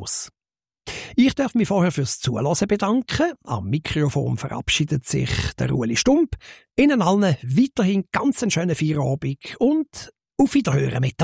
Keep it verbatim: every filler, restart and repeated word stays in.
los. Ich darf mich vorher fürs Zuhören bedanken. Am Mikrofon verabschiedet sich der Ueli Stump. Ihnen allen weiterhin ganz einen schönen Feierabend und auf Wiederhören mit